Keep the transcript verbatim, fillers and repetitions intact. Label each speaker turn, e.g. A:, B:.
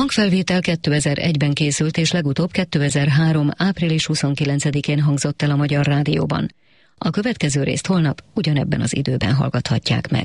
A: hangfelvétel kétezer-egyben készült, és legutóbb kétezer-három. április huszonkilencedikén hangzott el a Magyar Rádióban. A következő részt holnap ugyanebben az időben hallgathatják meg.